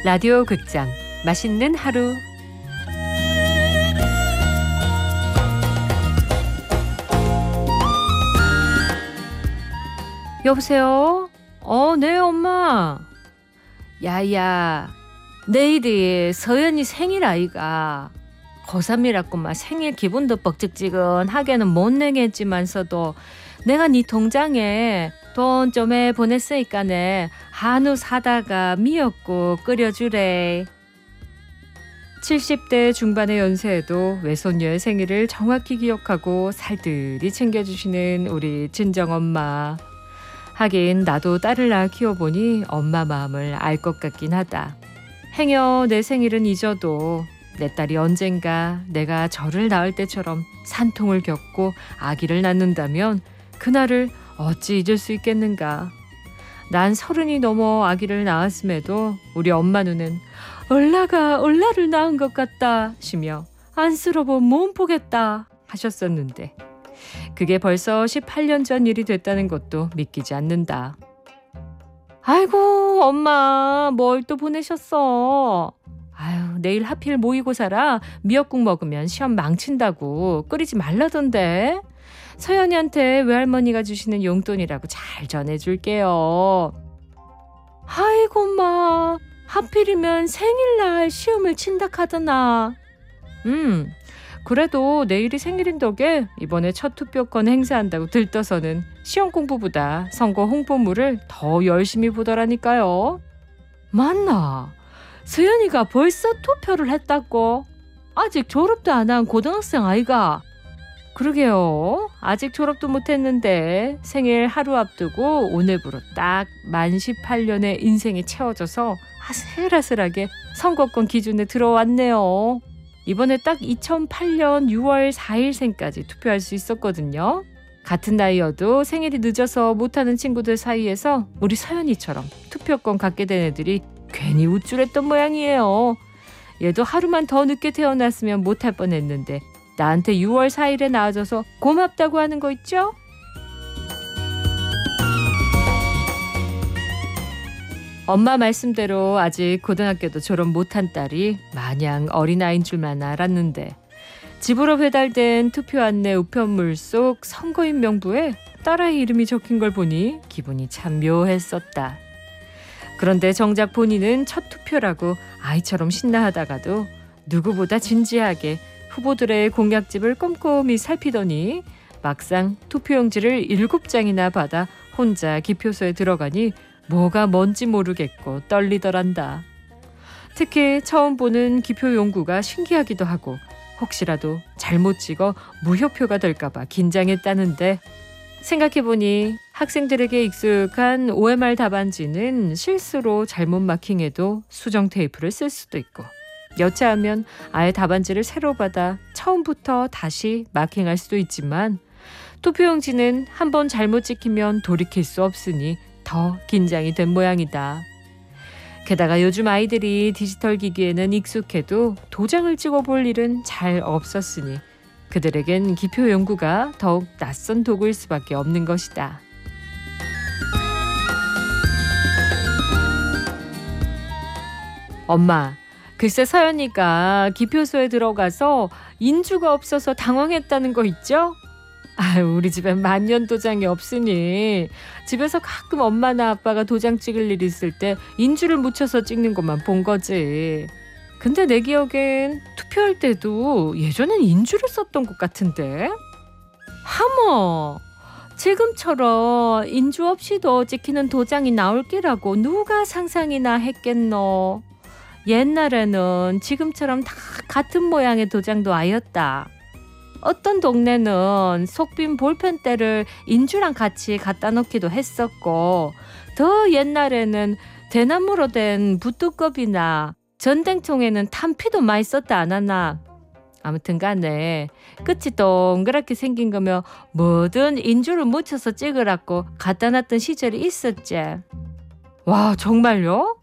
라디오 극장 맛있는 하루. 여보세요? 네 엄마. 야야, 내일이 서연이 생일 아이가. 고3이라고만 생일 기분도 뻑적지근하게는 못 내겠지만서도 내가 네 통장에 돈 좀 보냈으니까네 한우 사다가 미역국 끓여주래. 70대 중반의 연세에도 외손녀의 생일을 정확히 기억하고 살뜰히 챙겨주시는 우리 친정엄마. 하긴 나도 딸을 낳아 키워보니 엄마 마음을 알 것 같긴 하다. 행여 내 생일은 잊어도 내 딸이 언젠가 내가 저를 낳을 때처럼 산통을 겪고 아기를 낳는다면 그날을 어찌 잊을 수 있겠는가. 난 30이 넘어 아기를 낳았음에도 우리 엄마 눈은 얼라가 얼라를 낳은 것 같다 시며 안쓰러워 못 보겠다 하셨었는데 그게 벌써 18년 전 일이 됐다는 것도 믿기지 않는다. 아이고 엄마 뭘 또 보내셨어. 아유, 내일 하필 모의고사라 미역국 먹으면 시험 망친다고 끓이지 말라던데. 서연이한테 외할머니가 주시는 용돈이라고 잘 전해줄게요. 아이고 엄마, 하필이면 생일날 시험을 친다 카더나. 그래도 내일이 생일인 덕에 이번에 첫 투표권 행사한다고 들떠서는 시험 공부보다 선거 홍보물을 더 열심히 보더라니까요. 맞나? 서연이가 벌써 투표를 했다고? 아직 졸업도 안 한 고등학생 아이가? 그러게요. 아직 졸업도 못했는데 생일 하루 앞두고 오늘부로 딱 만 18년의 인생이 채워져서 아슬아슬하게 선거권 기준에 들어왔네요. 이번에 딱 2008년 6월 4일생까지 투표할 수 있었거든요. 같은 나이여도 생일이 늦어서 못하는 친구들 사이에서 우리 서연이처럼 투표권 갖게 된 애들이 괜히 우쭐했던 모양이에요. 얘도 하루만 더 늦게 태어났으면 못할 뻔했는데 나한테 6월 4일에 나와줘서 고맙다고 하는 거 있죠? 엄마 말씀대로 아직 고등학교도 졸업 못한 딸이 마냥 어린아이인 줄만 알았는데 집으로 배달된 투표 안내 우편물 속 선거인 명부에 딸아이 이름이 적힌 걸 보니 기분이 참 묘했었다. 그런데 정작 본인은 첫 투표라고 아이처럼 신나하다가도 누구보다 진지하게 후보들의 공약집을 꼼꼼히 살피더니 막상 투표용지를 7장이나 받아 혼자 기표소에 들어가니 뭐가 뭔지 모르겠고 떨리더란다. 특히 처음 보는 기표용구가 신기하기도 하고 혹시라도 잘못 찍어 무효표가 될까봐 긴장했다는데 생각해보니 학생들에게 익숙한 OMR 답안지는 실수로 잘못 마킹해도 수정 테이프를 쓸 수도 있고 여차하면 아예 답안지를 새로 받아 처음부터 다시 마킹할 수도 있지만 투표용지는 한번 잘못 찍히면 돌이킬 수 없으니 더 긴장이 된 모양이다. 게다가 요즘 아이들이 디지털 기기에는 익숙해도 도장을 찍어볼 일은 잘 없었으니 그들에겐 기표 연구가 더욱 낯선 도구일 수밖에 없는 것이다. 엄마, 글쎄 서연이가 기표소에 들어가서 인주가 없어서 당황했다는 거 있죠? 아유, 우리 집엔 만년 도장이 없으니 집에서 가끔 엄마나 아빠가 도장 찍을 일 있을 때 인주를 묻혀서 찍는 것만 본 거지. 근데 내 기억엔 투표할 때도 예전엔 인주를 썼던 것 같은데? 하모, 지금처럼 인주 없이도 찍히는 도장이 나올 끼라고 누가 상상이나 했겠노. 옛날에는 지금처럼 다 같은 모양의 도장도 아였다. 어떤 동네는 속빈 볼펜대를 인주랑 같이 갖다 놓기도 했었고 더 옛날에는 대나무로 된 붓두껍이나 전등통에는 탄피도 많이 썼다 안 하나. 아무튼 간에 끝이 동그랗게 생긴 거면 뭐든 인주를 묻혀서 찍으라고 갖다 놨던 시절이 있었지. 와, 정말요?